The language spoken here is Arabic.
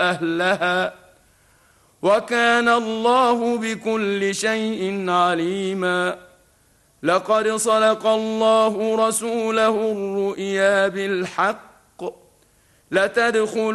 أهلها وكان الله بكل شيء عليما. لقد صدق الله رسوله الرؤيا بالحق لتدخلن